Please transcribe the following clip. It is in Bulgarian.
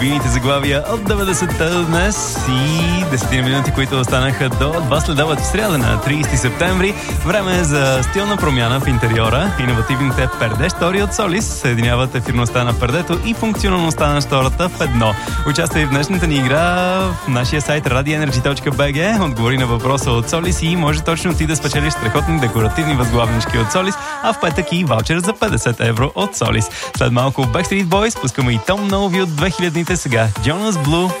Вините заглавия от 90-та днес и 10 минути, които останаха до 2 следобед в сряда на 30 септември. Време е за стилна промяна в интериора. Иновативните перде штори от Солис съединяват ефирността на пердето и функционалността на штората в едно. Участвай в днешната ни игра в нашия сайт radioenergy.bg. Отговори на въпроса от Солис и може точно ти да спечелиш страхотни декоративни възглавнички от Солис, а в петък и ваучер за 50 евро от Солис. След малко Backstreet Boys пускаме и Tom Novi от 2000-те, сега Jonas Blue.